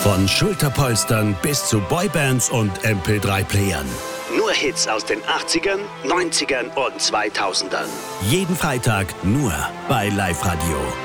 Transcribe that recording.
Von Schulterpolstern bis zu Boybands und MP3-Playern. Nur Hits aus den 80ern, 90ern und 2000ern. Jeden Freitag nur bei Live Radio.